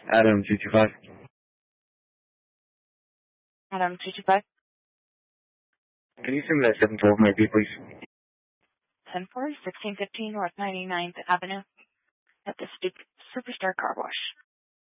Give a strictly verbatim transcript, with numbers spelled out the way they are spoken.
Adam two two five. Adam two two five. Can you send me that seven twelve maybe, please? ten four, sixteen fifteen North ninety-ninth Avenue at the Superstar Car Wash.